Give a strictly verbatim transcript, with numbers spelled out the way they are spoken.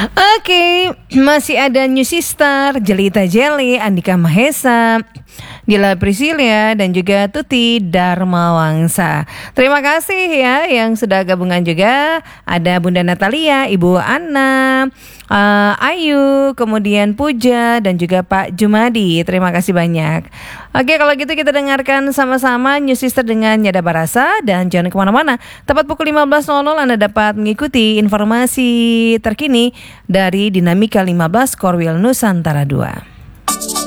Oke, masih ada New Sister, Jelita Jelly, Andika Mahesa, Dila Priscilia, dan juga Tuti Darmawangsa. Terima kasih ya yang sudah gabungan juga. Ada Bunda Natalia, Ibu Anna, uh, Ayu, kemudian Puja, dan juga Pak Jumadi. Terima kasih banyak. Oke, kalau gitu kita dengarkan sama-sama New Sister dengan Nyada Barasa. Dan jangan kemana-mana. Tepat pukul lima belas Anda dapat mengikuti informasi terkini dari Dinamika lima belas Korwil Nusantara dua.